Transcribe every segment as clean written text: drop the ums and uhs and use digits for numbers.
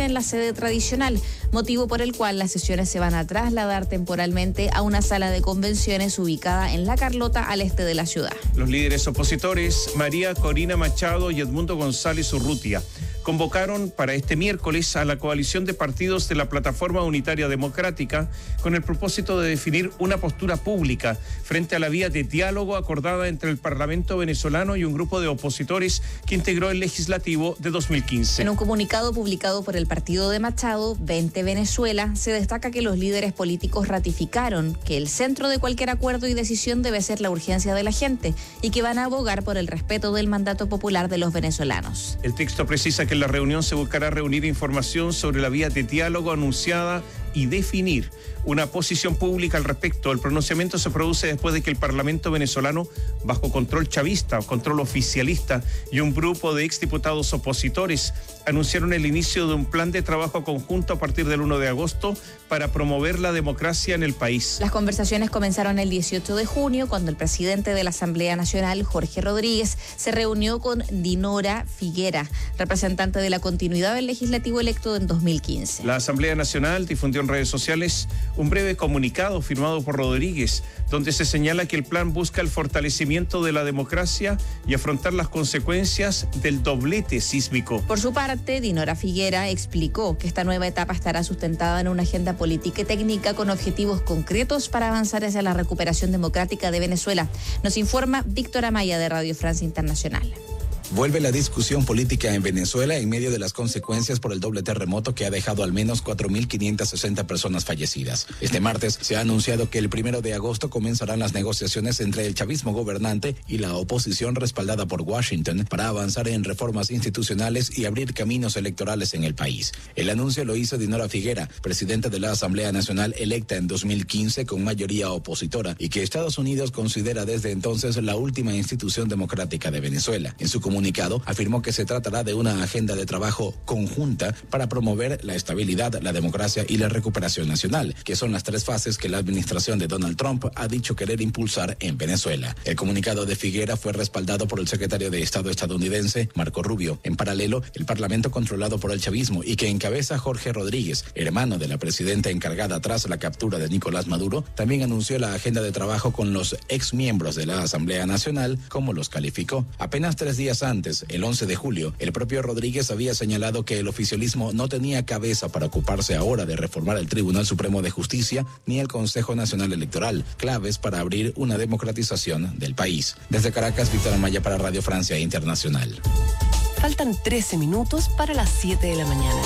en la sede tradicional, motivo por el cual las sesiones se van a trasladar temporalmente a una sala de convenciones ubicada en La Carlota, al este de la ciudad. Los líderes opositores, María Corina Machado y Edmundo González Urrutia, convocaron para este miércoles a la coalición de partidos de la Plataforma Unitaria Democrática con el propósito de definir una postura pública frente a la vía de diálogo acordada entre el Parlamento venezolano y un grupo de opositores que integró el legislativo de 2015. En un comunicado publicado por el partido de Machado, 20 Venezuela, se destaca que los líderes políticos ratificaron que el centro de cualquier acuerdo y decisión debe ser la urgencia de la gente y que van a abogar por el respeto del mandato popular de los venezolanos. El texto precisa que en la reunión se buscará reunir información sobre la vía de diálogo anunciada y definir una posición pública al respecto. El pronunciamiento se produce después de que el Parlamento venezolano, bajo control chavista o control oficialista, y un grupo de exdiputados opositores anunciaron el inicio de un plan de trabajo conjunto a partir del 1 de agosto para promover la democracia en el país. Las conversaciones comenzaron el 18 de junio, cuando el presidente de la Asamblea Nacional, Jorge Rodríguez, se reunió con Dinora Figuera, representante de la continuidad del legislativo electo en 2015. La Asamblea Nacional difundió en redes sociales un breve comunicado firmado por Rodríguez, donde se señala que el plan busca el fortalecimiento de la democracia y afrontar las consecuencias del doblete sísmico. Por su parte, Dinora Figuera explicó que esta nueva etapa estará sustentada en una agenda política y técnica con objetivos concretos para avanzar hacia la recuperación democrática de Venezuela. Nos informa Víctor Amaya de Radio Francia Internacional. Vuelve la discusión política en Venezuela en medio de las consecuencias por el doble terremoto que ha dejado al menos 4.560 personas fallecidas. Este martes se ha anunciado que el 1 de agosto comenzarán las negociaciones entre el chavismo gobernante y la oposición respaldada por Washington para avanzar en reformas institucionales y abrir caminos electorales en el país. El anuncio lo hizo Dinora Figuera, presidenta de la Asamblea Nacional electa en 2015 con mayoría opositora y que Estados Unidos considera desde entonces la última institución democrática de Venezuela. En su comunicado afirmó que se tratará de una agenda de trabajo conjunta para promover la estabilidad, la democracia y la recuperación nacional, que son las tres fases que la administración de Donald Trump ha dicho querer impulsar en Venezuela. El comunicado de Figuera fue respaldado por el secretario de Estado estadounidense, Marco Rubio. En paralelo, el Parlamento controlado por el chavismo y que encabeza Jorge Rodríguez, hermano de la presidenta encargada tras la captura de Nicolás Maduro, también anunció la agenda de trabajo con los exmiembros de la Asamblea Nacional, como los calificó. Apenas 3 días antes, el 11 de julio, el propio Rodríguez había señalado que el oficialismo no tenía cabeza para ocuparse ahora de reformar el Tribunal Supremo de Justicia ni el Consejo Nacional Electoral, claves para abrir una democratización del país. Desde Caracas, Víctor Amaya para Radio Francia Internacional. Faltan 13 minutos para las 7 de la mañana.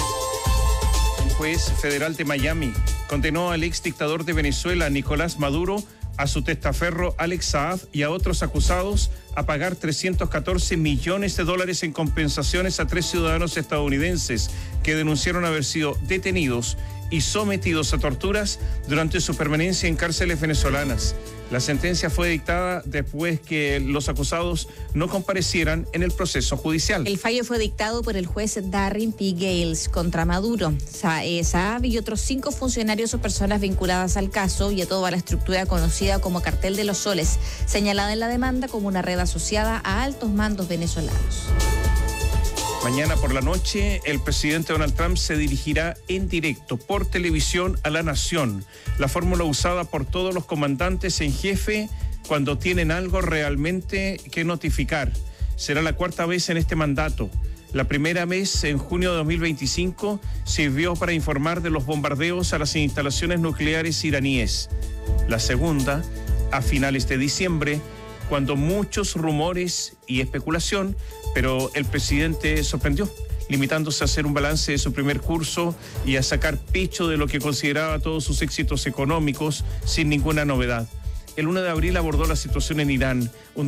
Un juez federal de Miami condenó al ex dictador de Venezuela, Nicolás Maduro, a su testaferro Alex Saab y a otros acusados a pagar $314 millones en compensaciones a 3 ciudadanos estadounidenses que denunciaron haber sido detenidos y sometidos a torturas durante su permanencia en cárceles venezolanas. La sentencia fue dictada después que los acusados no comparecieran en el proceso judicial. El fallo fue dictado por el juez Darren P. Gales contra Maduro, Saab y otros 5 funcionarios o personas vinculadas al caso y a toda la estructura conocida como Cartel de los Soles, señalada en la demanda como una red asociada a altos mandos venezolanos. Mañana por la noche, el presidente Donald Trump se dirigirá en directo por televisión a la nación. La fórmula usada por todos los comandantes en jefe cuando tienen algo realmente que notificar. Será la 4ª vez en este mandato. La primera vez, en junio de 2025, sirvió para informar de los bombardeos a las instalaciones nucleares iraníes. La segunda, a finales de diciembre, cuando muchos rumores y especulación, pero el presidente sorprendió, limitándose a hacer un balance de su primer curso y a sacar pecho de lo que consideraba todos sus éxitos económicos sin ninguna novedad. El 1 de abril abordó la situación en Irán, un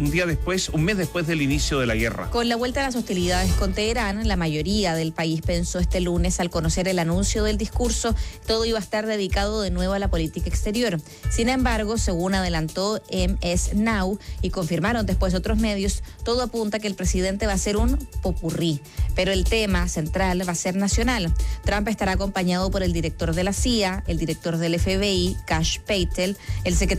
mes después del inicio de la guerra. Con la vuelta a las hostilidades con Teherán, la mayoría del país pensó este lunes, al conocer el anuncio del discurso, todo iba a estar dedicado de nuevo a la política exterior. Sin embargo, según adelantó MS Now y confirmaron después otros medios, todo apunta a que el presidente va a ser un popurrí, pero el tema central va a ser nacional. Trump estará acompañado por el director de la CIA, el director del FBI, Kash Patel, el secretario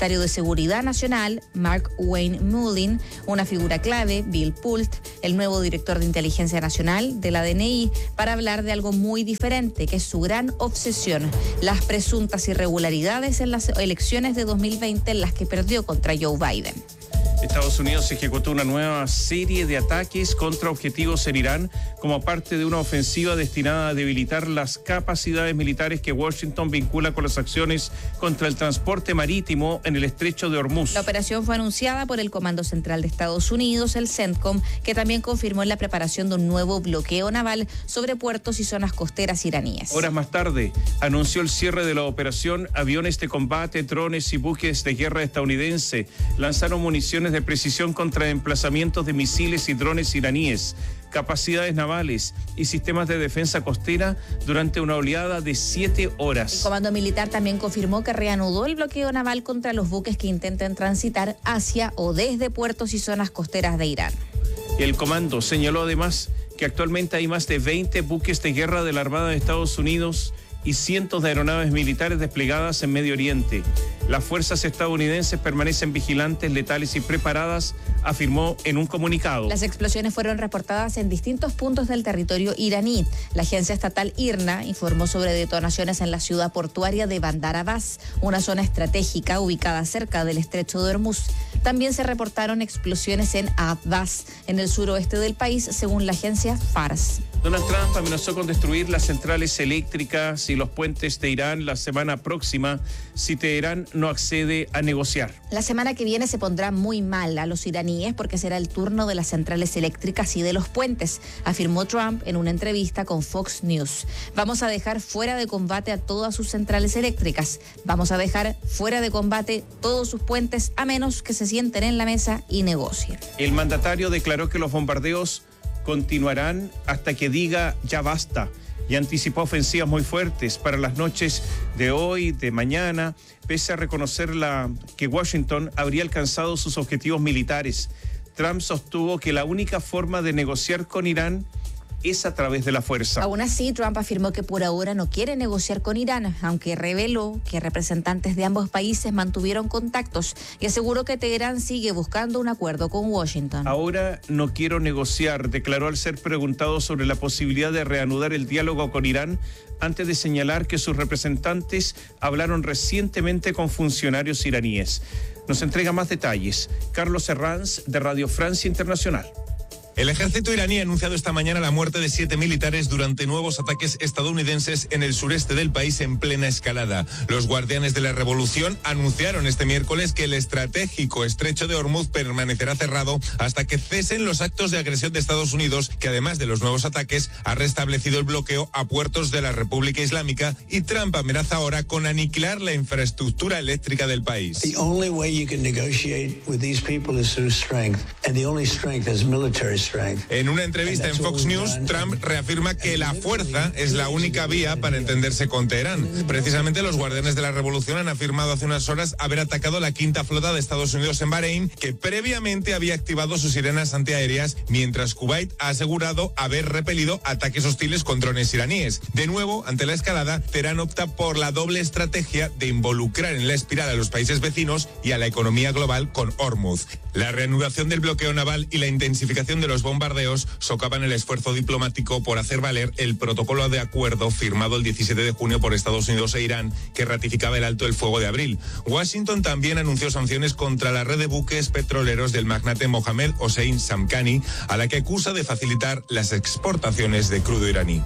secretario de Seguridad Nacional, Mark Wayne Mullin, una figura clave, Bill Pult, el nuevo director de Inteligencia Nacional de la DNI, para hablar de algo muy diferente, que es su gran obsesión, las presuntas irregularidades en las elecciones de 2020 en las que perdió contra Joe Biden. Estados Unidos ejecutó una nueva serie de ataques contra objetivos en Irán como parte de una ofensiva destinada a debilitar las capacidades militares que Washington vincula con las acciones contra el transporte marítimo en el estrecho de Hormuz. La operación fue anunciada por el Comando Central de Estados Unidos, el CENTCOM, que también confirmó la preparación de un nuevo bloqueo naval sobre puertos y zonas costeras iraníes. Horas más tarde, anunció el cierre de la operación. Aviones de combate, drones y buques de guerra estadounidense lanzaron municiones de precisión contra emplazamientos de misiles y drones iraníes, capacidades navales y sistemas de defensa costera durante una oleada de 7 horas. El Comando Militar también confirmó que reanudó el bloqueo naval contra los buques que intenten transitar hacia o desde puertos y zonas costeras de Irán. El comando señaló además que actualmente hay más de 20 buques de guerra de la Armada de Estados Unidos y cientos de aeronaves militares desplegadas en Medio Oriente. Las fuerzas estadounidenses permanecen vigilantes, letales y preparadas, afirmó en un comunicado. Las explosiones fueron reportadas en distintos puntos del territorio iraní. La agencia estatal IRNA informó sobre detonaciones en la ciudad portuaria de Bandar Abbas, una zona estratégica ubicada cerca del estrecho de Hormuz. También se reportaron explosiones en Abbas, en el suroeste del país, según la agencia Fars. Donald Trump amenazó con destruir las centrales eléctricas y los puentes de Irán la semana próxima si Teherán no accede a negociar. La semana que viene se pondrá muy mal a los iraníes porque será el turno de las centrales eléctricas y de los puentes, afirmó Trump en una entrevista con Fox News. Vamos a dejar fuera de combate a todas sus centrales eléctricas. Vamos a dejar fuera de combate todos sus puentes a menos que se sienten en la mesa y negocien. El mandatario declaró que los bombardeos continuarán hasta que diga ya basta y anticipó ofensivas muy fuertes para las noches de hoy, de mañana, pese a reconocer que Washington habría alcanzado sus objetivos militares. Trump sostuvo que la única forma de negociar con Irán es a través de la fuerza. Aún así, Trump afirmó que por ahora no quiere negociar con Irán, aunque reveló que representantes de ambos países mantuvieron contactos y aseguró que Teherán sigue buscando un acuerdo con Washington. Ahora no quiero negociar, declaró al ser preguntado sobre la posibilidad de reanudar el diálogo con Irán, antes de señalar que sus representantes hablaron recientemente con funcionarios iraníes. Nos entrega más detalles Carlos Herranz, de Radio Francia Internacional. El ejército iraní ha anunciado esta mañana la muerte de 7 militares durante nuevos ataques estadounidenses en el sureste del país en plena escalada. Los guardianes de la revolución anunciaron este miércoles que el estratégico estrecho de Hormuz permanecerá cerrado hasta que cesen los actos de agresión de Estados Unidos, que además de los nuevos ataques ha restablecido el bloqueo a puertos de la República Islámica, y Trump amenaza ahora con aniquilar la infraestructura eléctrica del país. The only way you can negotiate with these people is through strength, and the only strength is military strength. En una entrevista en Fox News, Trump reafirma que la fuerza es la única vía para entenderse con Teherán. Precisamente los guardianes de la revolución han afirmado hace unas horas haber atacado la quinta flota de Estados Unidos en Bahrein, que previamente había activado sus sirenas antiaéreas, mientras Kuwait ha asegurado haber repelido ataques hostiles con drones iraníes. De nuevo, ante la escalada, Teherán opta por la doble estrategia de involucrar en la espiral a los países vecinos y a la economía global con Hormuz. La reanudación del bloqueo naval y la intensificación de los bombardeos socavan el esfuerzo diplomático por hacer valer el protocolo de acuerdo firmado el 17 de junio por Estados Unidos e Irán, que ratificaba el alto el fuego de abril. Washington también anunció sanciones contra la red de buques petroleros del magnate Mohammed Hossein Samkhani, a la que acusa de facilitar las exportaciones de crudo iraní.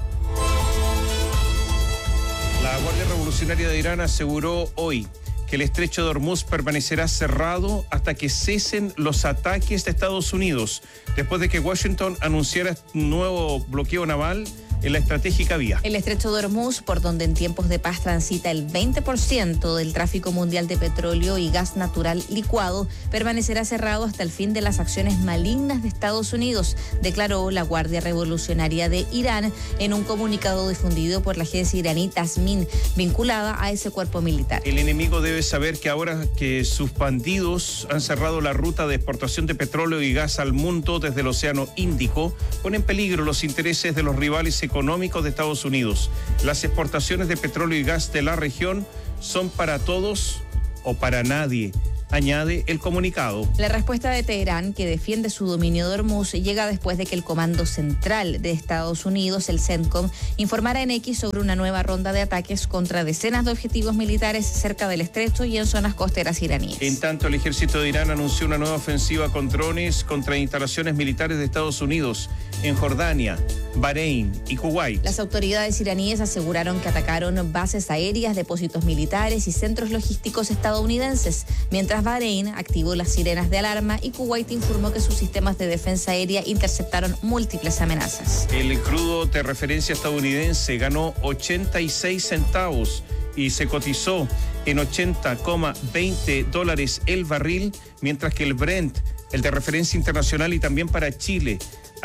La Guardia Revolucionaria de Irán aseguró hoy que el estrecho de Hormuz permanecerá cerrado hasta que cesen los ataques de Estados Unidos, después de que Washington anunciara un nuevo bloqueo naval en la estratégica vía. El estrecho de Hormuz, por donde en tiempos de paz transita el 20% del tráfico mundial de petróleo y gas natural licuado, permanecerá cerrado hasta el fin de las acciones malignas de Estados Unidos, declaró la Guardia Revolucionaria de Irán en un comunicado difundido por la agencia iraní Tasmin, vinculada a ese cuerpo militar. El enemigo debe saber que ahora que sus bandidos han cerrado la ruta de exportación de petróleo y gas al mundo desde el Océano Índico, pone en peligro los intereses de los rivales económicos de Estados Unidos. Las exportaciones de petróleo y gas de la región son para todos o para nadie, añade el comunicado. La respuesta de Teherán, que defiende su dominio de Hormuz, llega después de que el Comando Central de Estados Unidos, el CENTCOM, informara en X sobre una nueva ronda de ataques contra decenas de objetivos militares cerca del estrecho y en zonas costeras iraníes. En tanto, el ejército de Irán anunció una nueva ofensiva con drones contra instalaciones militares de Estados Unidos en Jordania, Bahrein y Kuwait. Las autoridades iraníes aseguraron que atacaron bases aéreas, depósitos militares y centros logísticos estadounidenses, mientras Bahrein activó las sirenas de alarma y Kuwait informó que sus sistemas de defensa aérea interceptaron múltiples amenazas. El crudo de referencia estadounidense ganó 86 centavos y se cotizó en $80,20 el barril, mientras que el Brent, el de referencia internacional y también para Chile,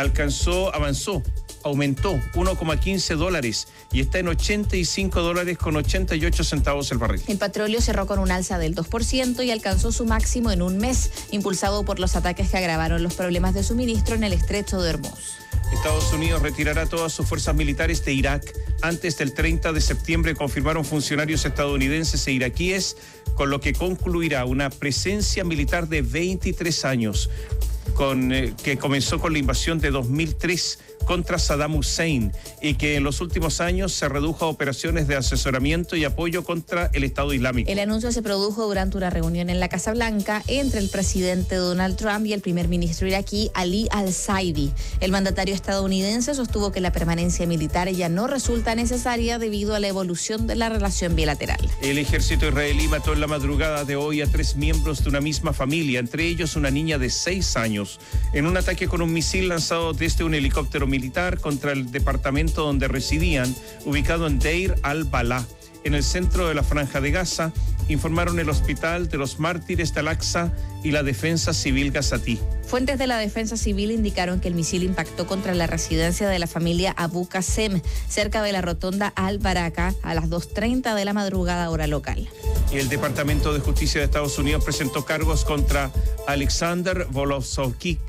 aumentó $1,15 y está en $85,88 el barril. El petróleo cerró con un alza del 2% y alcanzó su máximo en un mes, impulsado por los ataques que agravaron los problemas de suministro en el estrecho de Hormuz. Estados Unidos retirará todas sus fuerzas militares de Irak antes del 30 de septiembre, confirmaron funcionarios estadounidenses e iraquíes, con lo que concluirá una presencia militar de 23 años, que comenzó con la invasión de 2003 contra Saddam Hussein y que en los últimos años se redujo a operaciones de asesoramiento y apoyo contra el Estado Islámico. El anuncio se produjo durante una reunión en la Casa Blanca entre el presidente Donald Trump y el primer ministro iraquí Ali al-Saidi. El mandatario estadounidense sostuvo que la permanencia militar ya no resulta necesaria debido a la evolución de la relación bilateral. El ejército israelí mató en la madrugada de hoy a 3 miembros de una misma familia, entre ellos una niña de 6 años, en un ataque con un misil lanzado desde un helicóptero militar contra el departamento donde residían, ubicado en Deir al-Balá, en el centro de la Franja de Gaza, informaron el Hospital de los Mártires de Al-Aqsa y la Defensa Civil gazatí. Fuentes de la Defensa Civil indicaron que el misil impactó contra la residencia de la familia Abu Qasem, cerca de la rotonda Al-Baraka, a las 2:30 de la madrugada hora local. Y el Departamento de Justicia de Estados Unidos presentó cargos contra Alexander Volosovik,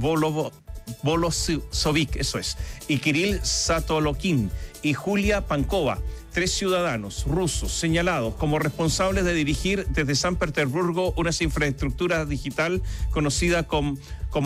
y Kirill Satolokin y Julia Pankova, 3 ciudadanos rusos señalados como responsables de dirigir desde San Petersburgo unas infraestructuras digital conocida como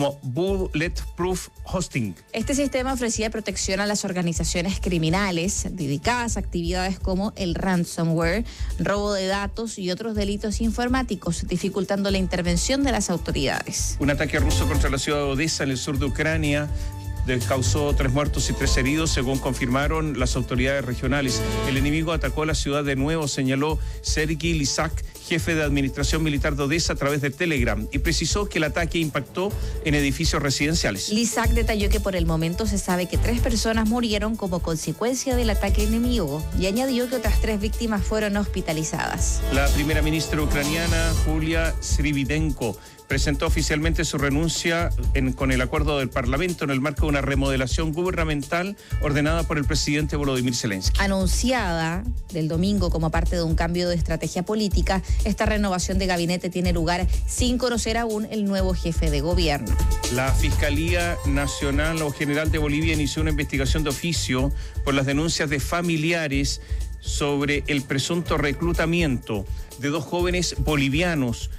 Bulletproof Hosting. Este sistema ofrecía protección a las organizaciones criminales dedicadas a actividades como el ransomware, robo de datos y otros delitos informáticos, dificultando la intervención de las autoridades. Un ataque ruso contra la ciudad de Odessa en el sur de Ucrania causó 3 muertos y 3 heridos, según confirmaron las autoridades regionales. El enemigo atacó la ciudad de nuevo, señaló Sergei Lysak, jefe de administración militar de Odessa, a través de Telegram, y precisó que el ataque impactó en edificios residenciales. Lysak detalló que por el momento se sabe que 3 personas murieron como consecuencia del ataque enemigo y añadió que otras 3 víctimas fueron hospitalizadas. La primera ministra ucraniana, Julia Srividenko, presentó oficialmente su renuncia con el acuerdo del Parlamento en el marco de una remodelación gubernamental ordenada por el presidente Volodymyr Zelensky. Anunciada del domingo como parte de un cambio de estrategia política, esta renovación de gabinete tiene lugar sin conocer aún el nuevo jefe de gobierno. La Fiscalía Nacional o General de Bolivia inició una investigación de oficio por las denuncias de familiares sobre el presunto reclutamiento de 2 jóvenes bolivianos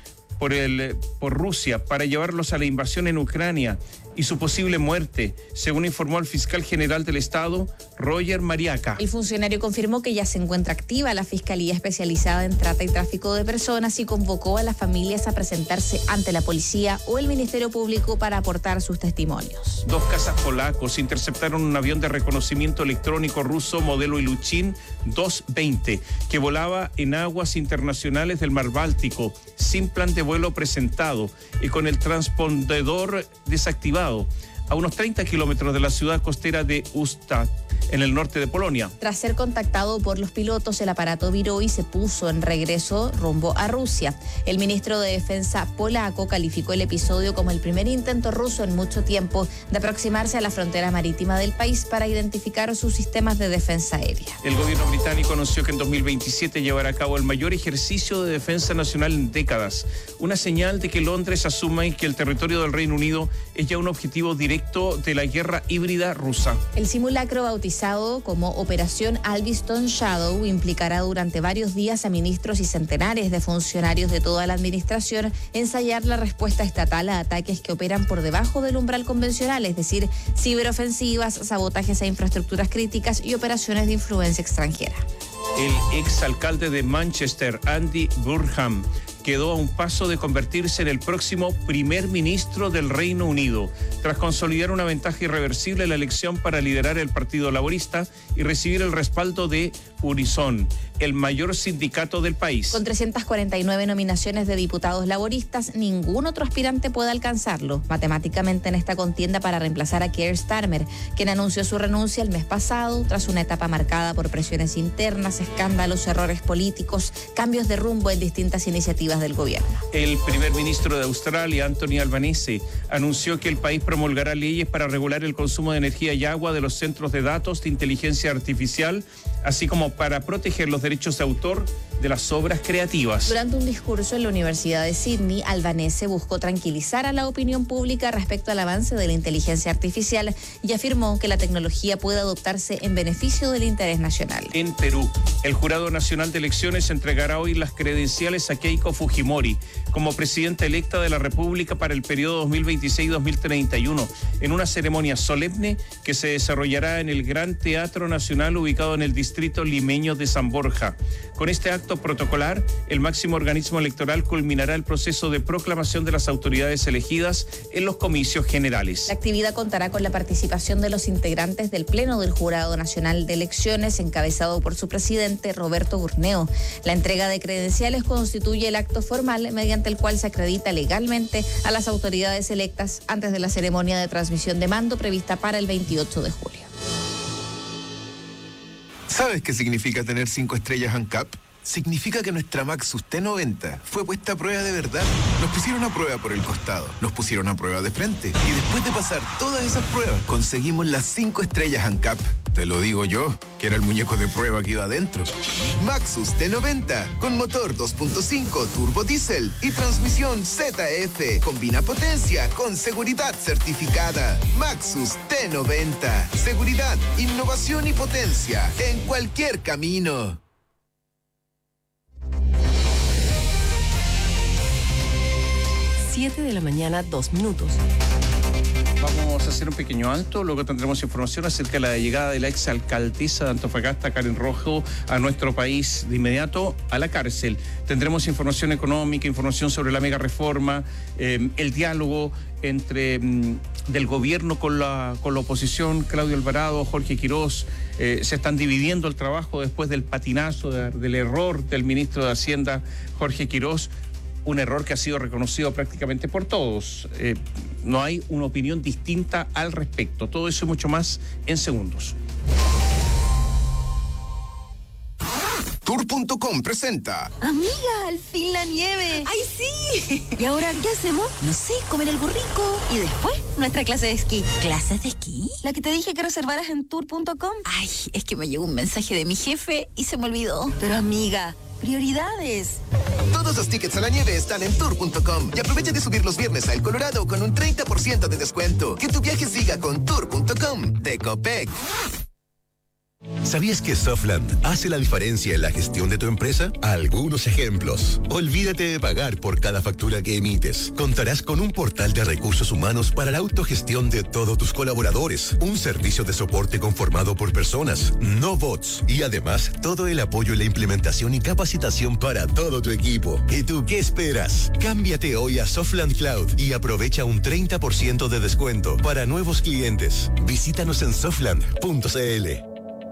por Rusia para llevarlos a la invasión en Ucrania y su posible muerte, según informó el fiscal general del Estado, Roger Mariaca. El funcionario confirmó que ya se encuentra activa la Fiscalía Especializada en Trata y Tráfico de Personas y convocó a las familias a presentarse ante la policía o el Ministerio Público para aportar sus testimonios. 2 cazas polacos interceptaron un avión de reconocimiento electrónico ruso modelo Ilyushin 220 que volaba en aguas internacionales del Mar Báltico sin plan de vuelo presentado y con el transpondedor desactivado a unos 30 kilómetros de la ciudad costera de Ustad, en el norte de Polonia. Tras ser contactado por los pilotos, el aparato viró y se puso en regreso rumbo a Rusia. El ministro de Defensa polaco calificó el episodio como el primer intento ruso en mucho tiempo de aproximarse a la frontera marítima del país para identificar sus sistemas de defensa aérea. El gobierno británico anunció que en 2027 llevará a cabo el mayor ejercicio de defensa nacional en décadas, una señal de que Londres asume que el territorio del Reino Unido es ya un objetivo directo de la guerra híbrida rusa. El simulacro bautizado bautizado como Operación Alveston Shadow, implicará durante varios días a ministros y centenares de funcionarios de toda la administración ensayar la respuesta estatal a ataques que operan por debajo del umbral convencional, es decir, ciberofensivas, sabotajes a infraestructuras críticas y operaciones de influencia extranjera. El exalcalde de Manchester, Andy Burnham, quedó a un paso de convertirse en el próximo primer ministro del Reino Unido, tras consolidar una ventaja irreversible en la elección para liderar el Partido Laborista y recibir el respaldo de Unison, el mayor sindicato del país. Con 349 nominaciones de diputados laboristas, ningún otro aspirante puede alcanzarlo matemáticamente en esta contienda para reemplazar a Keir Starmer, quien anunció su renuncia el mes pasado tras una etapa marcada por presiones internas, escándalos, errores políticos, cambios de rumbo en distintas iniciativas del gobierno. El primer ministro de Australia, Anthony Albanese, anunció que el país promulgará leyes para regular el consumo de energía y agua de los centros de datos de inteligencia artificial, así como para proteger los derechos de autor de las obras creativas. Durante un discurso en la Universidad de Sydney, Albanese buscó tranquilizar a la opinión pública respecto al avance de la inteligencia artificial y afirmó que la tecnología puede adoptarse en beneficio del interés nacional. En Perú, el Jurado Nacional de Elecciones entregará hoy las credenciales a Keiko Fujimori como presidenta electa de la República para el periodo 2026-2031, en una ceremonia solemne que se desarrollará en el Gran Teatro Nacional ubicado en el distrito limeño de San Borja. Con este acto protocolar, el máximo organismo electoral culminará el proceso de proclamación de las autoridades elegidas en los comicios generales. La actividad contará con la participación de los integrantes del Pleno del Jurado Nacional de Elecciones, encabezado por su presidente, Roberto Burneo. La entrega de credenciales constituye el acto formal mediante el cual se acredita legalmente a las autoridades electas antes de la ceremonia de transmisión de mando prevista para el 28 de julio. ¿Sabes qué significa tener 5 estrellas ANCAP? Significa que nuestra Maxus T90 fue puesta a prueba de verdad. Nos pusieron a prueba por el costado, nos pusieron a prueba de frente y después de pasar todas esas pruebas conseguimos las 5 estrellas ANCAP. Te lo digo yo, que era el muñeco de prueba que iba adentro. Maxus T90 con motor 2.5 turbo diésel y transmisión ZF. Combina potencia con seguridad certificada. Maxus T90. Seguridad, innovación y potencia en cualquier camino. 7 de la mañana, 2 minutos. Vamos a hacer un pequeño alto, luego tendremos información acerca de la llegada de la exalcaldesa de Antofagasta, Karen Rojo, a nuestro país de inmediato a la cárcel. Tendremos información económica, información sobre la mega reforma, el diálogo entre del gobierno con la oposición, Claudio Alvarado, Jorge Quirós. Se están dividiendo el trabajo después del patinazo, del error del ministro de Hacienda, Jorge Quirós. Un error que ha sido reconocido prácticamente por todos. No hay una opinión distinta al respecto. Todo eso y mucho más en segundos. Tour.com presenta. Amiga, al fin la nieve. ¡Ay, sí! ¿Y ahora qué hacemos? No sé, comer algo rico. Y después, nuestra clase de esquí. ¿Clases de esquí? La que te dije que reservaras en Tour.com. Ay, es que me llegó un mensaje de mi jefe y se me olvidó. Pero amiga, prioridades. Todos los tickets a la nieve están en Tour.com y aprovecha de subir los viernes a El Colorado con un 30% de descuento. Que tu viaje siga con Tour.com de Copec. ¿Sabías que Softland hace la diferencia en la gestión de tu empresa? Algunos ejemplos. Olvídate de pagar por cada factura que emites. Contarás con un portal de recursos humanos para la autogestión de todos tus colaboradores. Un servicio de soporte conformado por personas, no bots. Y además, todo el apoyo en la implementación y capacitación para todo tu equipo. ¿Y tú qué esperas? Cámbiate hoy a Softland Cloud y aprovecha un 30% de descuento para nuevos clientes. Visítanos en softland.cl.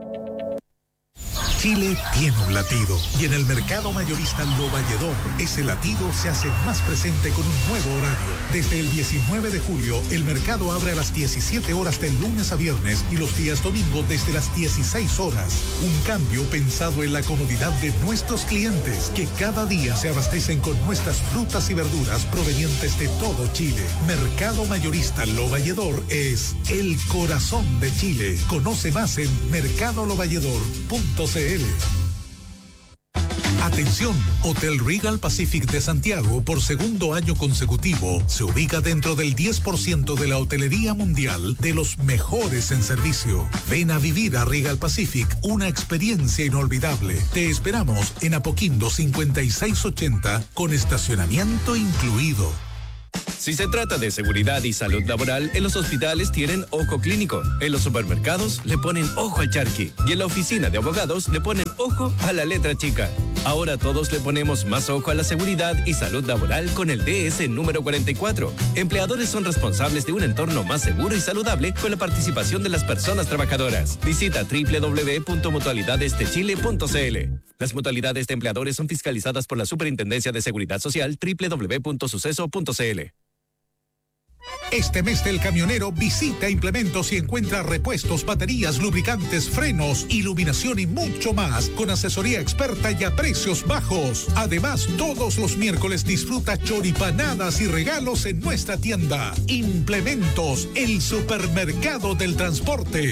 Chile tiene un latido y en el mercado mayorista Lo Valledor ese latido se hace más presente con un nuevo horario. Desde el 19 de julio el mercado abre a las 17 horas de lunes a viernes y los días domingo desde las 16 horas. Un cambio pensado en la comodidad de nuestros clientes que cada día se abastecen con nuestras frutas y verduras provenientes de todo Chile. Mercado mayorista Lo Valledor es el corazón de Chile. Conoce más en mercadolovalledor.cl. Atención, Hotel Regal Pacific de Santiago, por segundo año consecutivo, se ubica dentro del 10% de la hotelería mundial de los mejores en servicio. Ven a vivir a Regal Pacific una experiencia inolvidable. Te esperamos en Apoquindo 5680 con estacionamiento incluido. Si se trata de seguridad y salud laboral, en los hospitales tienen ojo clínico, en los supermercados le ponen ojo al charqui y en la oficina de abogados le ponen ojo a la letra chica. Ahora todos le ponemos más ojo a la seguridad y salud laboral con el DS número 44. Empleadores son responsables de un entorno más seguro y saludable con la participación de las personas trabajadoras. Visita www.mutualidadesdechile.cl. Las mutualidades de empleadores son fiscalizadas por la Superintendencia de Seguridad Social, www.suceso.cl. Este mes del camionero visita Implementos y encuentra repuestos, baterías, lubricantes, frenos, iluminación y mucho más con asesoría experta y a precios bajos. Además, todos los miércoles disfruta choripanadas y regalos en nuestra tienda. Implementos, el supermercado del transporte.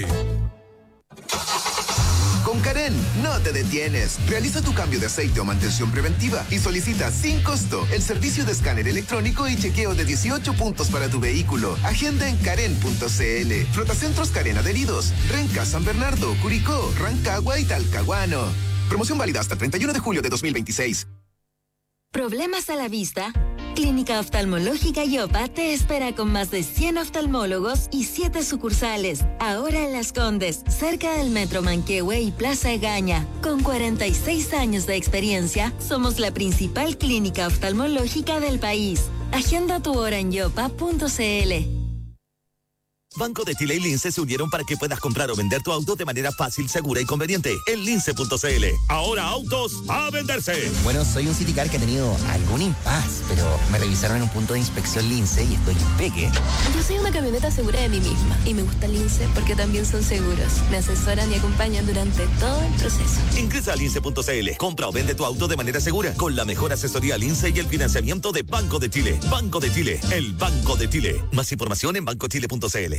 Con Karen, no te detienes. Realiza tu cambio de aceite o mantención preventiva y solicita sin costo el servicio de escáner electrónico y chequeo de 18 puntos para tu vehículo. Agenda en karen.cl. Flotacentros Karen adheridos. Renca, San Bernardo, Curicó, Rancagua y Talcahuano. Promoción válida hasta el 31 de julio de 2026. ¿Problemas a la vista? Clínica Oftalmológica Yopa te espera con más de 100 oftalmólogos y 7 sucursales. Ahora en Las Condes, cerca del Metro Manquehue y Plaza Egaña. Con 46 años de experiencia, somos la principal clínica oftalmológica del país. Agenda tu hora en yopa.cl. Banco de Chile y Lince se unieron para que puedas comprar o vender tu auto de manera fácil, segura y conveniente en lince.cl. Ahora autos a venderse. Bueno, soy un Citicar que ha tenido algún impasse, pero me revisaron en un punto de inspección Lince y estoy impeque. Yo soy una camioneta segura de mí misma y me gusta Lince porque también son seguros. Me asesoran y acompañan durante todo el proceso. Ingresa a lince.cl. Compra o vende tu auto de manera segura con la mejor asesoría Lince y el financiamiento de Banco de Chile. Banco de Chile, el Banco de Chile. Más información en bancochile.cl.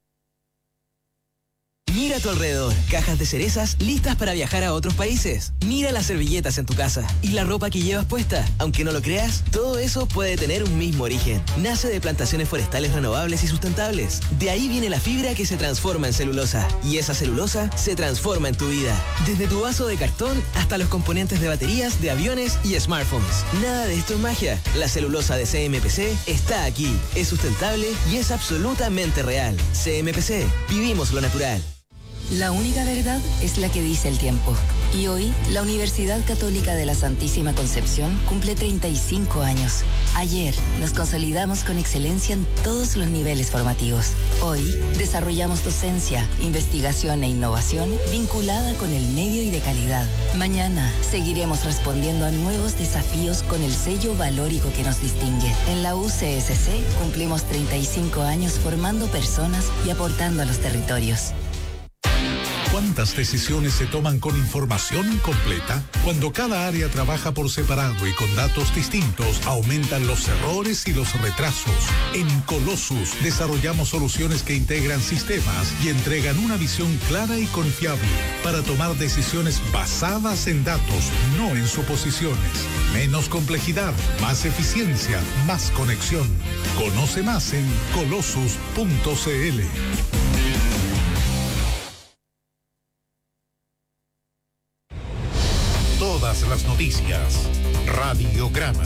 Mira a tu alrededor, cajas de cerezas listas para viajar a otros países. Mira las servilletas en tu casa y la ropa que llevas puesta. Aunque no lo creas, todo eso puede tener un mismo origen. Nace de plantaciones forestales renovables y sustentables. De ahí viene la fibra que se transforma en celulosa. Y esa celulosa se transforma en tu vida. Desde tu vaso de cartón hasta los componentes de baterías, de aviones y smartphones. Nada de esto es magia. La celulosa de CMPC está aquí. Es sustentable y es absolutamente real. CMPC, vivimos lo natural. La única verdad es la que dice el tiempo. Y hoy, la Universidad Católica de la Santísima Concepción cumple 35 años. Ayer, nos consolidamos con excelencia en todos los niveles formativos. Hoy, desarrollamos docencia, investigación e innovación vinculada con el medio y de calidad. Mañana, seguiremos respondiendo a nuevos desafíos con el sello valórico que nos distingue. En la UCSC, cumplimos 35 años formando personas y aportando a los territorios. ¿Cuántas decisiones se toman con información incompleta? Cuando cada área trabaja por separado y con datos distintos, aumentan los errores y los retrasos. En Colossus desarrollamos soluciones que integran sistemas y entregan una visión clara y confiable para tomar decisiones basadas en datos, no en suposiciones. Menos complejidad, más eficiencia, más conexión. Conoce más en colossus.cl. Todas las noticias. Radiograma.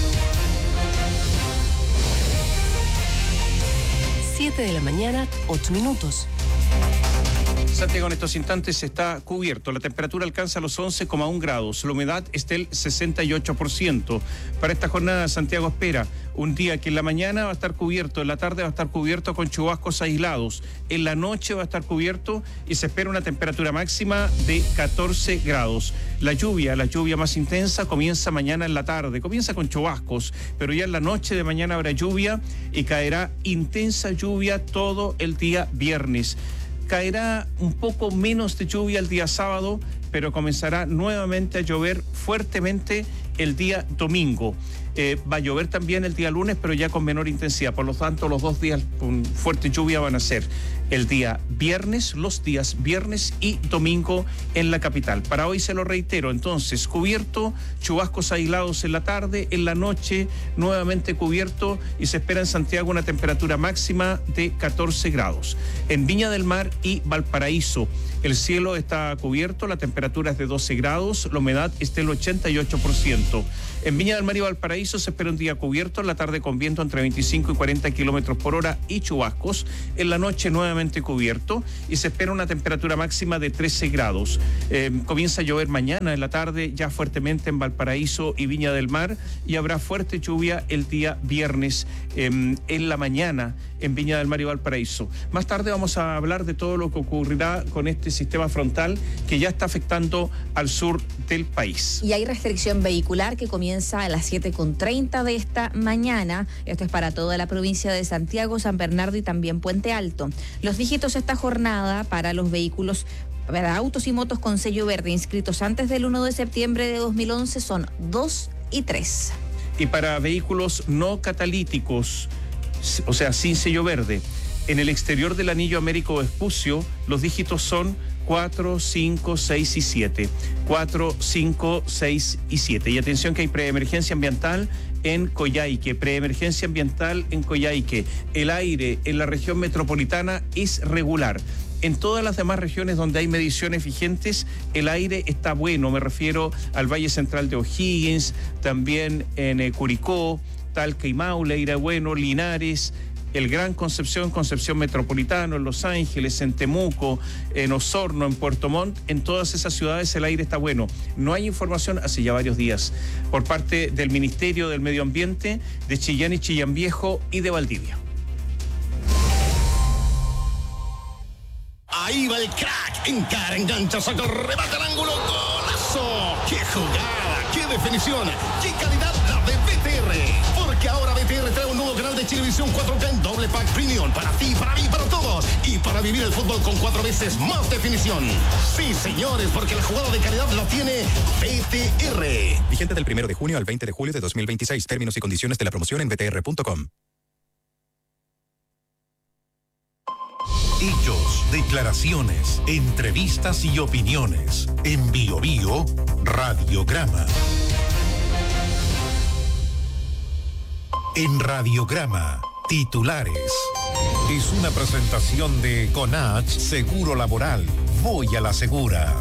7 de la mañana, 8 minutos. Santiago en estos instantes está cubierto. La temperatura alcanza los 11,1 grados. La humedad es del 68%. Para esta jornada, Santiago espera un día que en la mañana va a estar cubierto, en la tarde va a estar cubierto con chubascos aislados. En la noche va a estar cubierto y se espera una temperatura máxima de 14 grados. La lluvia más intensa comienza mañana en la tarde. Comienza con chubascos, pero ya en la noche de mañana habrá lluvia y caerá intensa lluvia todo el día viernes. Caerá un poco menos de lluvia el día sábado, pero comenzará nuevamente a llover fuertemente el día domingo. Va a llover también el día lunes, pero ya con menor intensidad. Por lo tanto, los 2 días con fuerte lluvia van a ser el día viernes, los días viernes y domingo en la capital. Para hoy se lo reitero, entonces, cubierto, chubascos aislados en la tarde, en la noche nuevamente cubierto y se espera en Santiago una temperatura máxima de 14 grados. En Viña del Mar y Valparaíso, el cielo está cubierto, la temperatura es de 12 grados, la humedad es del 88%. En Viña del Mar y Valparaíso se espera un día cubierto, en la tarde con viento entre 25 y 40 kilómetros por hora y chubascos. En la noche nuevamente cubierto y se espera una temperatura máxima de 13 grados. Comienza a llover mañana en la tarde, ya fuertemente en Valparaíso y Viña del Mar, y habrá fuerte lluvia el día viernes en la mañana en Viña del Mar y Valparaíso. Más tarde vamos a hablar de todo lo que ocurrirá con este sistema frontal que ya está afectando al sur del país. Y hay restricción vehicular que comienza a las 7:30 de esta mañana. Esto es para toda la provincia de Santiago, San Bernardo y también Puente Alto. Los dígitos esta jornada para los vehículos, para autos y motos con sello verde inscritos antes del 1 de septiembre de 2011 son 2 y 3. Y para vehículos no catalíticos, o sea, sin sello verde, en el exterior del anillo Américo Vespucio, los dígitos son 4, 5, 6 y 7. 4, 5, 6 y 7. Y atención que hay preemergencia ambiental en Coyhaique, preemergencia ambiental en Coyhaique. El aire en la región metropolitana es regular. En todas las demás regiones donde hay mediciones vigentes, el aire está bueno. Me refiero al Valle Central de O'Higgins, también en Curicó, Talca y Maule, Irabueno, Linares, el Gran Concepción, Concepción Metropolitano, en Los Ángeles, en Temuco, en Osorno, en Puerto Montt. En todas esas ciudades el aire está bueno. No hay información hace ya varios días por parte del Ministerio del Medio Ambiente de Chillán y Chillán Viejo y de Valdivia. Ahí va el crack, encara, engancha, saca, remata el ángulo, golazo. ¡Qué jugada! ¡Qué definición! ¡Qué calidad la de BTR! Porque ahora BTR trae un nuevo canal de Chilevisión 4K en doble pack premium para ti, para mí, para todos. Y para vivir el fútbol con 4 veces más definición. Sí, señores, porque la jugada de calidad la tiene BTR. Vigente del 1 de junio al 20 de julio de 2026. Términos y condiciones de la promoción en btr.com. Hechos, declaraciones, entrevistas y opiniones. En Bio Bio, Radiograma. En Radiograma, titulares. Es una presentación de Conach Seguro Laboral. Voy a la segura.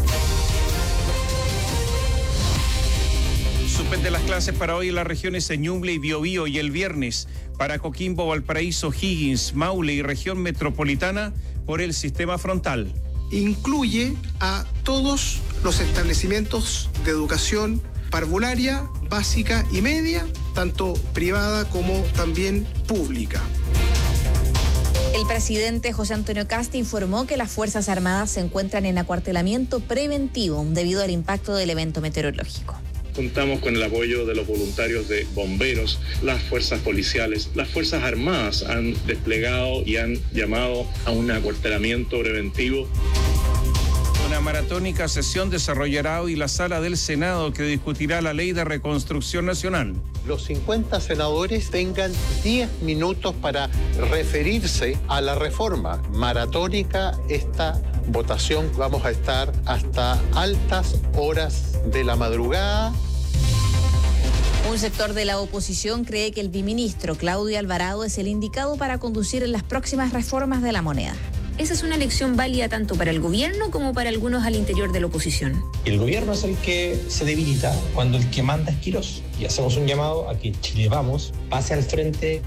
Suspende las clases para hoy en las regiones Ñuble y Biobío, y el viernes para Coquimbo, Valparaíso, Higgins, Maule y región metropolitana por el sistema frontal. Incluye a todos los establecimientos de educación parvularia, básica y media, tanto privada como también pública. El presidente José Antonio Kast informó que las Fuerzas Armadas se encuentran en acuartelamiento preventivo debido al impacto del evento meteorológico. Contamos con el apoyo de los voluntarios de bomberos, las fuerzas policiales, las Fuerzas Armadas han desplegado y han llamado a un acuartelamiento preventivo. Una maratónica sesión desarrollará hoy la sala del Senado que discutirá la ley de reconstrucción nacional. Los 50 senadores tengan 10 minutos para referirse a la reforma. Maratónica esta votación, vamos a estar hasta altas horas de la madrugada. Un sector de la oposición cree que el biministro Claudio Alvarado es el indicado para conducir en las próximas reformas de la moneda. Esa es una elección válida tanto para el gobierno como para algunos al interior de la oposición. El gobierno es el que se debilita cuando el que manda es Quirós. Y hacemos un llamado a que Chile Vamos pase al frente.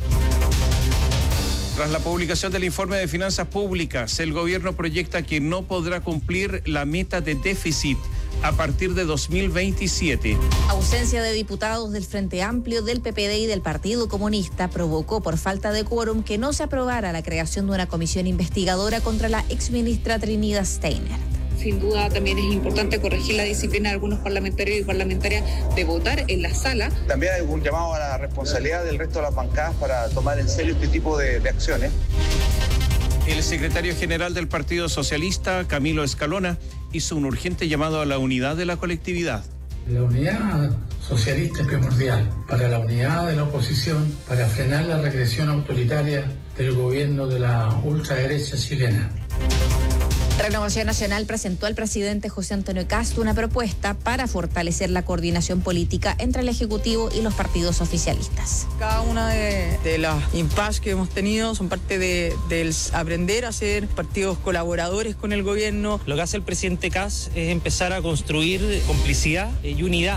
Tras la publicación del informe de finanzas públicas, el gobierno proyecta que no podrá cumplir la meta de déficit a partir de 2027. Ausencia de diputados del Frente Amplio, del PPD y del Partido Comunista provocó por falta de quórum que no se aprobara la creación de una comisión investigadora contra la exministra Trinidad Steiner. Sin duda también es importante corregir la disciplina de algunos parlamentarios y parlamentarias de votar en la sala. También hay un llamado a la responsabilidad del resto de las bancadas para tomar en serio este tipo de acciones. El secretario general del Partido Socialista, Camilo Escalona, hizo un urgente llamado a la unidad de la colectividad. La unidad socialista es primordial para la unidad de la oposición, para frenar la regresión autoritaria del gobierno de la ultraderecha chilena. Renovación Nacional presentó al presidente José Antonio Kast una propuesta para fortalecer la coordinación política entre el Ejecutivo y los partidos oficialistas. Cada una de las impases que hemos tenido son parte del aprender a ser partidos colaboradores con el gobierno. Lo que hace el presidente Kast es empezar a construir complicidad y unidad.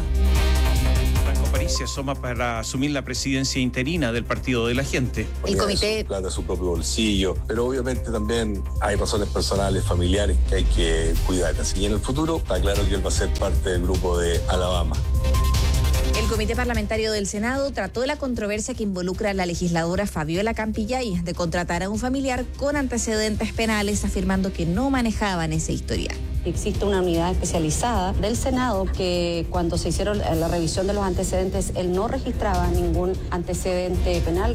París se asoma para asumir la presidencia interina del Partido de la Gente. El comité... Plata a su propio bolsillo, pero obviamente también hay razones personales, familiares que hay que cuidar. Así que en el futuro está claro que él va a ser parte del grupo de Alabama. El Comité Parlamentario del Senado trató la controversia que involucra a la legisladora Fabiola Campillay de contratar a un familiar con antecedentes penales, afirmando que no manejaban ese historial. Existe una unidad especializada del Senado que cuando se hicieron la revisión de los antecedentes, él no registraba ningún antecedente penal.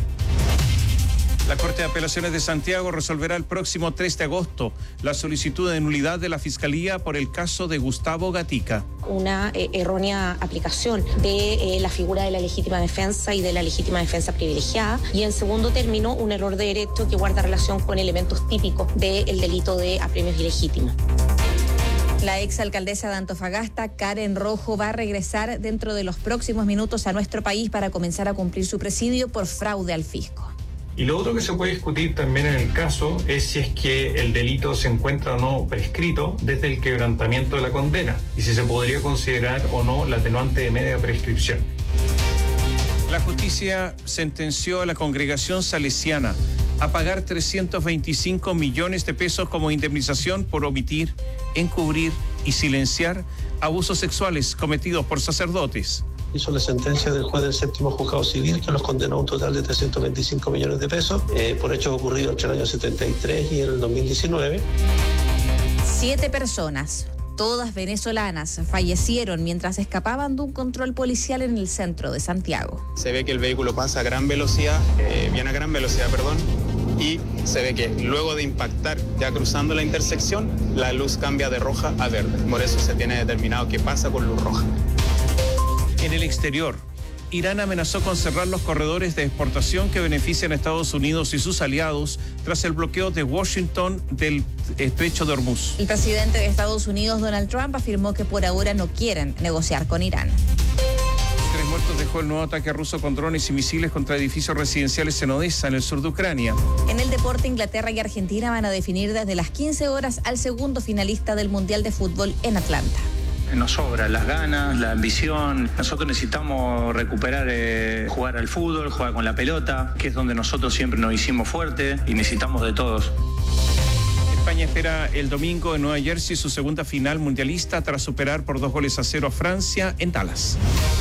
La Corte de Apelaciones de Santiago resolverá el próximo 3 de agosto la solicitud de nulidad de la Fiscalía por el caso de Gustavo Gatica. Una errónea aplicación de la figura de la legítima defensa y de la legítima defensa privilegiada. Y en segundo término, un error de derecho que guarda relación con elementos típicos del delito de apremios ilegítimos. La exalcaldesa de Antofagasta, Karen Rojo, va a regresar dentro de los próximos minutos a nuestro país para comenzar a cumplir su presidio por fraude al fisco. Y lo otro que se puede discutir también en el caso es si es que el delito se encuentra o no prescrito desde el quebrantamiento de la condena y si se podría considerar o no la atenuante de media prescripción. La justicia sentenció a la congregación salesiana a pagar 325 millones de pesos como indemnización por omitir, encubrir y silenciar abusos sexuales cometidos por sacerdotes. Hizo la sentencia del juez del séptimo juzgado civil que los condenó a un total de 325 millones de pesos por hechos ocurridos entre el año 73 y el 2019. 7 personas, todas venezolanas, fallecieron mientras escapaban de un control policial en el centro de Santiago. Se ve que el vehículo pasa a gran velocidad, viene a gran velocidad, y se ve que luego de impactar, ya cruzando la intersección, la luz cambia de roja a verde. Por eso se tiene determinado que pasa con luz roja. En el exterior, Irán amenazó con cerrar los corredores de exportación que benefician a Estados Unidos y sus aliados tras el bloqueo de Washington del estrecho de Hormuz. El presidente de Estados Unidos, Donald Trump, afirmó que por ahora no quieren negociar con Irán. 3 muertos dejó el nuevo ataque ruso con drones y misiles contra edificios residenciales en Odessa, en el sur de Ucrania. En el deporte, Inglaterra y Argentina van a definir desde las 15 horas al segundo finalista del Mundial de Fútbol en Atlanta. Nos sobra las ganas, la ambición. Nosotros necesitamos recuperar, jugar al fútbol, jugar con la pelota, que es donde nosotros siempre nos hicimos fuertes y necesitamos de todos. España espera el domingo en Nueva Jersey su segunda final mundialista tras superar por 2-0 a Francia en Dallas.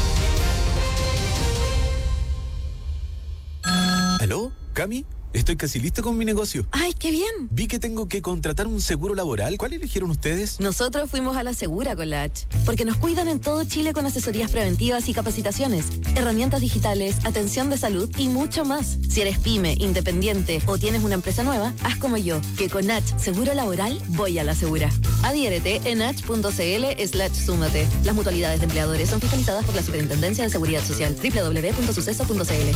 ¿Aló? ¿Cami? Estoy casi listo con mi negocio. ¡Ay, qué bien! Vi que tengo que contratar un seguro laboral. ¿Cuál eligieron ustedes? Nosotros fuimos a La Segura con la H, porque nos cuidan en todo Chile con asesorías preventivas y capacitaciones, herramientas digitales, atención de salud y mucho más. Si eres pyme, independiente o tienes una empresa nueva, haz como yo, que con H Seguro Laboral voy a La Segura. Adhiérete en h.cl/súmate. Las mutualidades de empleadores son fiscalizadas por la Superintendencia de Seguridad Social. www.suceso.cl.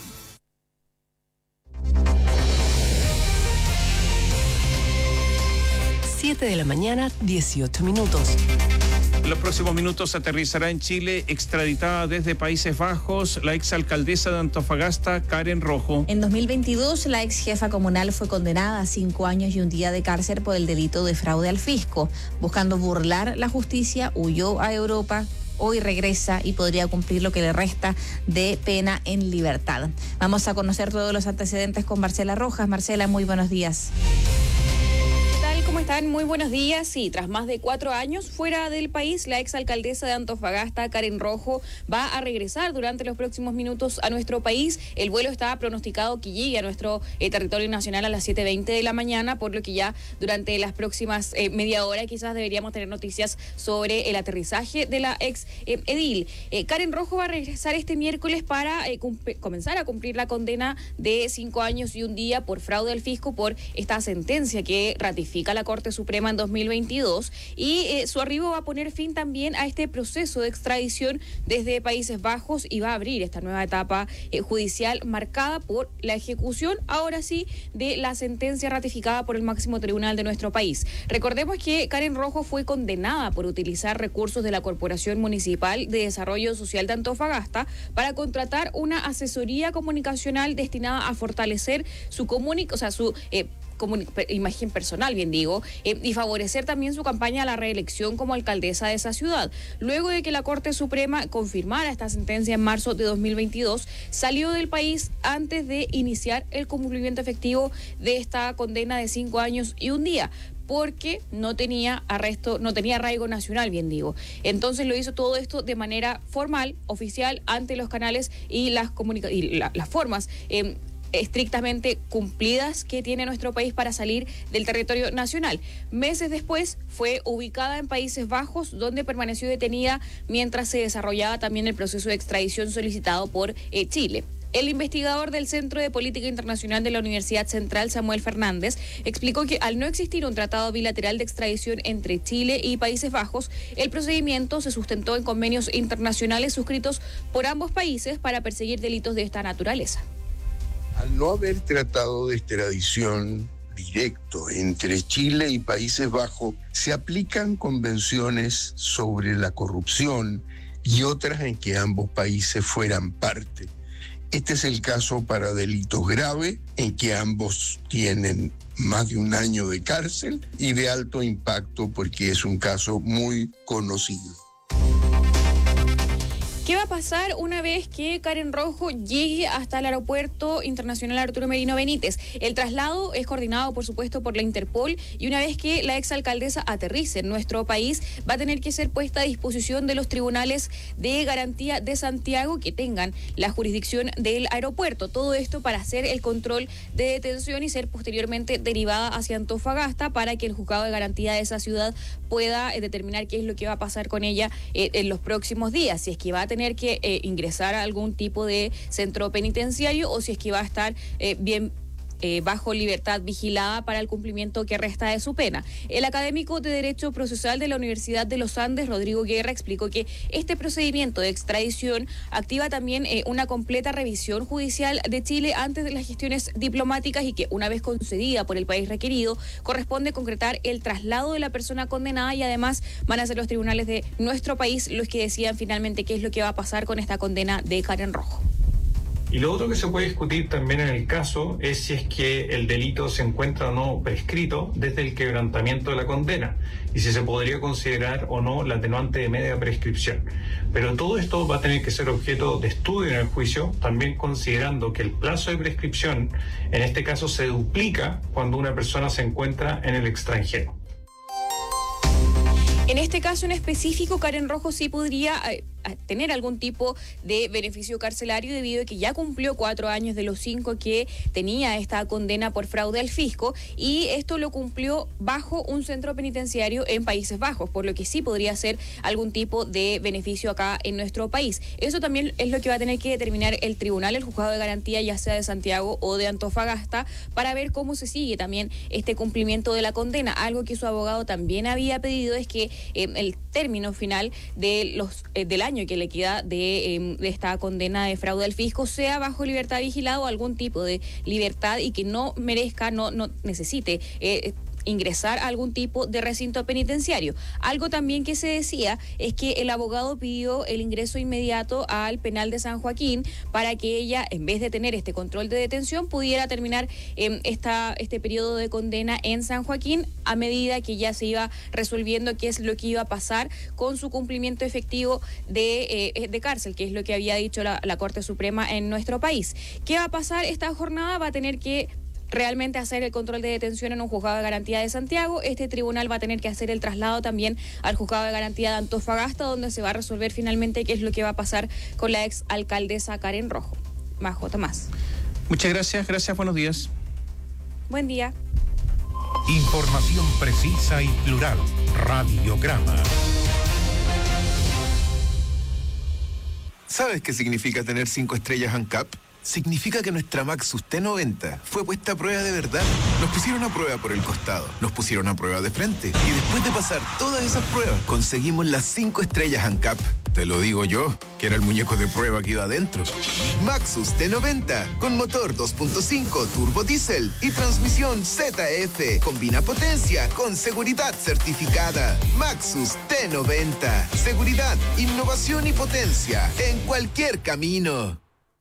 7 de la mañana, 18 minutos. En los próximos minutos aterrizará en Chile, extraditada desde Países Bajos, la exalcaldesa de Antofagasta, Karen Rojo. En 2022, la ex jefa comunal fue condenada a 5 años y un día de cárcel por el delito de fraude al fisco. Buscando burlar la justicia, huyó a Europa. Hoy regresa y podría cumplir lo que le resta de pena en libertad. Vamos a conocer todos los antecedentes con Marcela Rojas. Marcela, muy buenos días. ¿Cómo están? Muy buenos días. Sí, tras más de 4 años fuera del país, la exalcaldesa de Antofagasta, Karen Rojo, va a regresar durante los próximos minutos a nuestro país. El vuelo está pronosticado que llegue a nuestro territorio nacional a las 7:20 de la mañana, por lo que ya durante las próximas media hora quizás deberíamos tener noticias sobre el aterrizaje de la ex edil. Karen Rojo va a regresar este miércoles para comenzar a cumplir la condena de 5 años y un día por fraude al fisco por esta sentencia que ratifica la Corte Corte Suprema en 2022 y su arribo va a poner fin también a este proceso de extradición desde Países Bajos y va a abrir esta nueva etapa judicial marcada por la ejecución, ahora sí, de la sentencia ratificada por el máximo tribunal de nuestro país. Recordemos que Karen Rojo fue condenada por utilizar recursos de la Corporación Municipal de Desarrollo Social de Antofagasta para contratar una asesoría comunicacional destinada a fortalecer su imagen personal, bien digo, y favorecer también su campaña a la reelección como alcaldesa de esa ciudad. Luego de que la Corte Suprema confirmara esta sentencia en marzo de 2022, salió del país antes de iniciar el cumplimiento efectivo de esta condena de 5 años y 1 día. Porque no tenía arraigo nacional, bien digo. Entonces lo hizo todo esto de manera formal, oficial, ante los canales y las formas estrictamente cumplidas que tiene nuestro país para salir del territorio nacional. Meses después fue ubicada en Países Bajos, donde permaneció detenida mientras se desarrollaba también el proceso de extradición solicitado por Chile. El investigador del Centro de Política Internacional de la Universidad Central, Samuel Fernández, explicó que al no existir un tratado bilateral de extradición entre Chile y Países Bajos, el procedimiento se sustentó en convenios internacionales suscritos por ambos países para perseguir delitos de esta naturaleza. Al no haber tratado de extradición directo entre Chile y Países Bajos, se aplican convenciones sobre la corrupción y otras en que ambos países fueran parte. Este es el caso para delitos graves, en que ambos tienen más de 1 año de cárcel y de alto impacto porque es un caso muy conocido. ¿Qué va a pasar una vez que Karen Rojo llegue hasta el Aeropuerto Internacional Arturo Merino Benítez? El traslado es coordinado, por supuesto, por la Interpol y una vez que la exalcaldesa aterrice en nuestro país, va a tener que ser puesta a disposición de los tribunales de garantía de Santiago que tengan la jurisdicción del aeropuerto. Todo esto para hacer el control de detención y ser posteriormente derivada hacia Antofagasta para que el juzgado de garantía de esa ciudad pueda determinar qué es lo que va a pasar con ella en los próximos días, si es que va a tener que ingresar a algún tipo de centro penitenciario o si es que va a estar bajo libertad vigilada para el cumplimiento que resta de su pena. El académico de Derecho Procesal de la Universidad de los Andes, Rodrigo Guerra, explicó que este procedimiento de extradición activa también una completa revisión judicial de Chile antes de las gestiones diplomáticas y que una vez concedida por el país requerido, corresponde concretar el traslado de la persona condenada y además van a ser los tribunales de nuestro país los que decidan finalmente qué es lo que va a pasar con esta condena de Karen Rojo. Y lo otro que se puede discutir también en el caso es si es que el delito se encuentra o no prescrito desde el quebrantamiento de la condena y si se podría considerar o no la atenuante de media prescripción. Pero todo esto va a tener que ser objeto de estudio en el juicio, también considerando que el plazo de prescripción en este caso se duplica cuando una persona se encuentra en el extranjero. En este caso en específico, Karen Rojo sí podría tener algún tipo de beneficio carcelario debido a que ya cumplió 4 años de los 5 que tenía esta condena por fraude al fisco y esto lo cumplió bajo un centro penitenciario en Países Bajos, por lo que sí podría ser algún tipo de beneficio acá en nuestro país. Eso también es lo que va a tener que determinar el tribunal, el juzgado de garantía, ya sea de Santiago o de Antofagasta, para ver cómo se sigue también este cumplimiento de la condena. Algo que su abogado también había pedido es que el término final de del año que le queda de esta condena de fraude al fisco sea bajo libertad vigilada o algún tipo de libertad y que no merezca, no necesite ingresar a algún tipo de recinto penitenciario. Algo también que se decía es que el abogado pidió el ingreso inmediato al penal de San Joaquín para que ella, en vez de tener este control de detención, pudiera terminar este periodo de condena en San Joaquín a medida que ya se iba resolviendo qué es lo que iba a pasar con su cumplimiento efectivo de cárcel, que es lo que había dicho la Corte Suprema en nuestro país. ¿Qué va a pasar esta jornada? Va a tener que realmente hacer el control de detención en un juzgado de garantía de Santiago. Este tribunal va a tener que hacer el traslado también al juzgado de garantía de Antofagasta, donde se va a resolver finalmente qué es lo que va a pasar con la ex alcaldesa Karen Rojo. Majo Tomás. Muchas gracias, buenos días. Buen día. Información precisa y plural. Radiograma. ¿Sabes qué significa tener 5 estrellas ANCAP? significa que nuestra Maxus T90 fue puesta a prueba de verdad. Nos pusieron a prueba por el costado, nos pusieron a prueba de frente y después de pasar todas esas pruebas conseguimos las 5 estrellas ANCAP. Te lo digo yo, que era el muñeco de prueba que iba adentro. Maxus T90 con motor 2.5 turbo diésel y transmisión ZF. Combina potencia con seguridad certificada. Maxus T90. Seguridad, innovación y potencia en cualquier camino.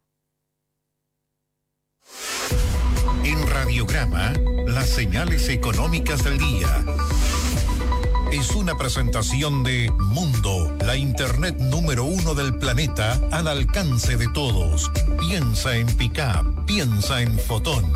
En Radiograma, las señales económicas del día. Es una presentación de Mundo, la internet número 1 del planeta al alcance de todos. Piensa en Pickup, piensa en Fotón.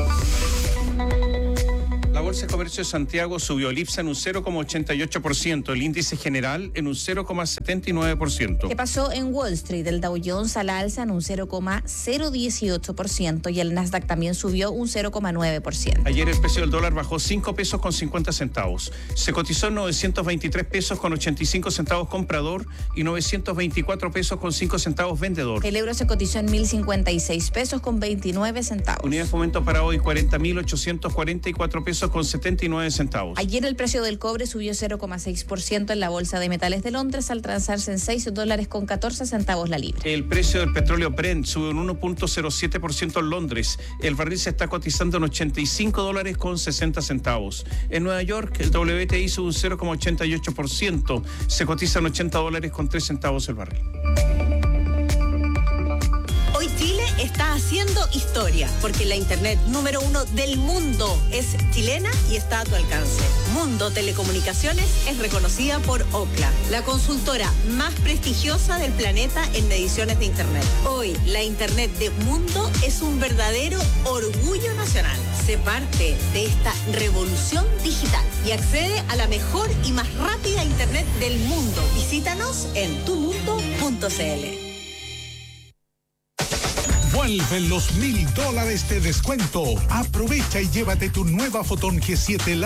La Bolsa de Comercio de Santiago subió el IPSA en un 0,88%, el índice general en un 0,79%. ¿Qué pasó en Wall Street? El Dow Jones a la alza en un 0,018% y el Nasdaq también subió un 0,9%. Ayer el precio del dólar bajó 5 pesos con 50 centavos. Se cotizó en 923 pesos con 85 centavos comprador y 924 pesos con 5 centavos vendedor. El euro se cotizó en 1.056 pesos con 29 centavos. Unidad de fomento para hoy 40.844 pesos con 79 centavos. Ayer el precio del cobre subió 0,6% en la Bolsa de Metales de Londres al transarse en $6 con 14 centavos la libra. El precio del petróleo Brent sube un 1,07% en Londres. El barril se está cotizando en $85 con 60 centavos. En Nueva York el WTI sube un 0,88%. Se cotiza en $80 con 3 centavos el barril. Hoy Chile está haciendo historia porque la internet número 1 del mundo es chilena y está a tu alcance. Mundo Telecomunicaciones es reconocida por Ookla, la consultora más prestigiosa del planeta en mediciones de internet. Hoy la internet de Mundo es un verdadero orgullo nacional. Sé parte de esta revolución digital y accede a la mejor y más rápida internet del mundo. Visítanos en tumundo.cl. Vuelven los $1,000 de descuento. Aprovecha y llévate tu nueva Fotón G7